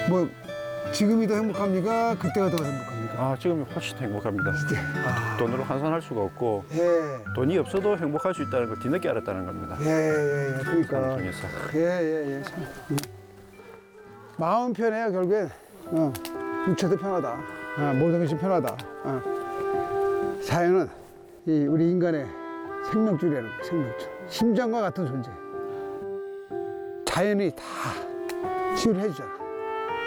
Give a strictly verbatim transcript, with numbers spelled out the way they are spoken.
뭐 지금이 더 행복합니까? 그때가 더 행복합니까? 아, 지금이 훨씬 행복합니다. 이제 아, 돈으로 환산할 수가 없고 예, 돈이 없어도 행복할 수 있다는 걸 뒤늦게 알았다는 겁니다. 예, 예, 예. 그러니까 삶 중에서. 예, 예, 예. 참. 음. 마음 편해요 결국엔. 어, 육체도 편하다. 아, 모든 것이 편하다. 어. 자연은 이 우리 인간의 생명줄이라는 거야, 생명줄. 심장과 같은 존재. 자연이 다 치유를 해주잖아.